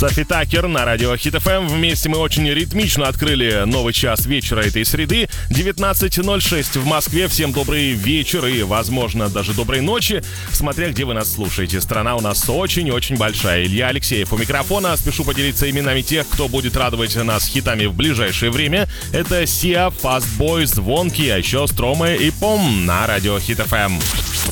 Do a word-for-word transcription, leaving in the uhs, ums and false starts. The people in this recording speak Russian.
Софи Таккер на радио Хит эф эм. Вместе мы очень ритмично открыли новый час вечера этой среды. девятнадцать ноль шесть в Москве. Всем добрый вечер и, возможно, даже доброй ночи, смотря где вы нас слушаете. Страна у нас очень-очень большая. Илья Алексеев у микрофона. Спешу поделиться именами тех, кто будет радовать нас хитами в ближайшее время. Это Sia, Fast Boy, Звонки, а еще Стромэ и Пом на радио Хит эф эм.